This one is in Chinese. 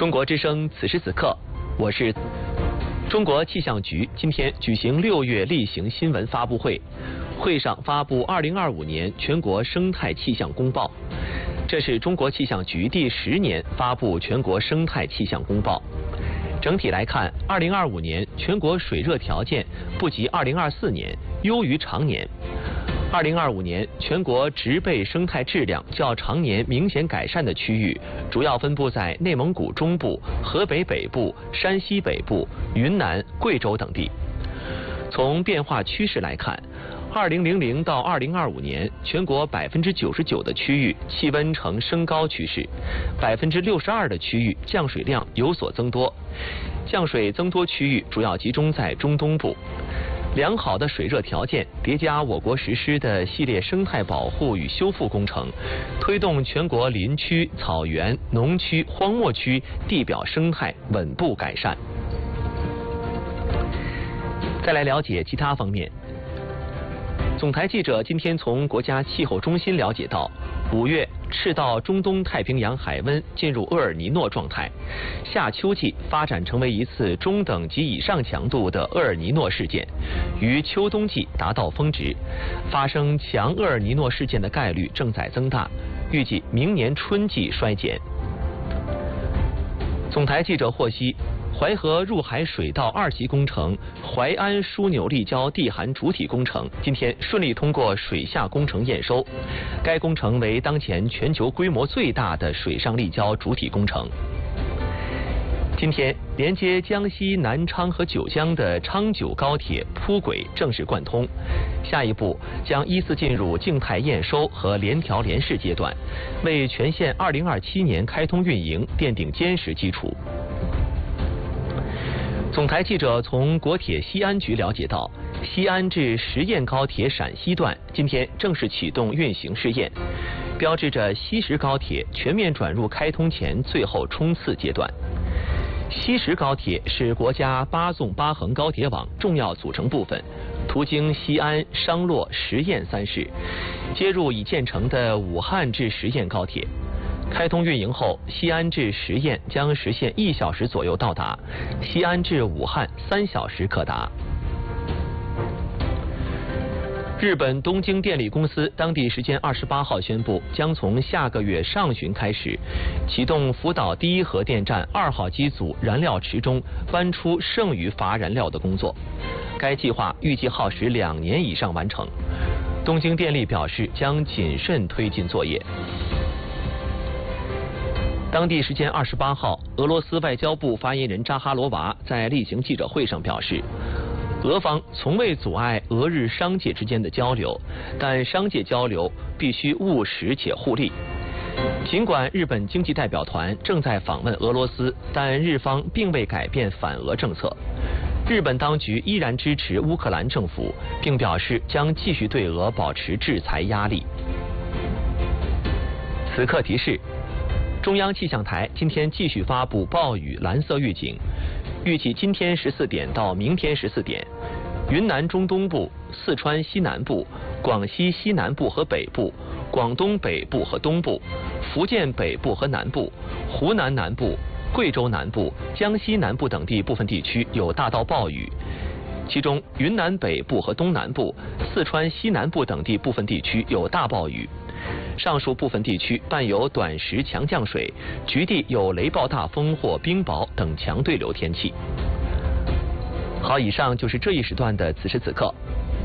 中国之声此时此刻，我是中国气象局今天举行6月例行新闻发布会，会上发布2025年全国生态气象公报。这是中国气象局第10年发布全国生态气象公报。整体来看，2025年全国水热条件不及2024年，优于常年。2025年全国植被生态质量较常年明显改善的区域，主要分布在内蒙古中部、河北北部、山西北部、云南、贵州等地。从变化趋势来看，2000到2025年，全国99%的区域气温呈升高趋势，62%的区域降水量有所增多，降水增多区域主要集中在中东部。良好的水热条件叠加我国实施的系列生态保护与修复工程，推动全国林区、草原、农区、荒漠区地表生态稳步改善。再来了解其他方面。总台记者今天从国家气候中心了解到，5月赤道中东太平洋海温进入厄尔尼诺状态，夏秋季发展成为一次中等及以上强度的厄尔尼诺事件，于秋冬季达到峰值，发生强厄尔尼诺事件的概率正在增大，预计明年春季衰减。总台记者获悉，淮河入海水道2期工程淮安枢纽立交地涵主体工程今天顺利通过水下工程验收，该工程为当前全球规模最大的水上立交主体工程。今天，连接江西南昌和九江的昌九高铁铺轨正式贯通，下一步将依次进入静态验收和联调联试阶段，为全线2027年开通运营奠定坚实基础。总台记者从国铁西安局了解到，西安至十堰高铁陕西段今天正式启动运行试验，标志着西石高铁全面转入开通前最后冲刺阶段。西石高铁是国家8纵8横高铁网重要组成部分，途经西安、商洛、十堰3市，接入已建成的武汉至十堰高铁。开通运营后，西安至十堰将实现1小时左右到达，西安至武汉3小时可达。日本东京电力公司当地时间28号宣布，将从下个月上旬开始启动福岛第一核电站2号机组燃料池中搬出剩余乏燃料的工作。该计划预计耗时2年以上完成。东京电力表示将谨慎推进作业。当地时间28号，俄罗斯外交部发言人扎哈罗娃在例行记者会上表示，俄方从未阻碍俄日商界之间的交流，但商界交流必须务实且互利。尽管日本经济代表团正在访问俄罗斯，但日方并未改变反俄政策。日本当局依然支持乌克兰政府，并表示将继续对俄保持制裁压力。此刻提示：中央气象台今天继续发布暴雨蓝色预警，预计今天14点到明天14点，云南中东部、四川西南部、广西西南部和北部、广东北部和东部、福建北部和南部、湖南南部、贵州南部、江西南部等地部分地区有大到暴雨，其中云南北部和东南部、四川西南部等地部分地区有大暴雨。上述部分地区伴有短时强降水，局地有雷暴大风或冰雹等强对流天气。好，以上就是这一时段的此时此刻。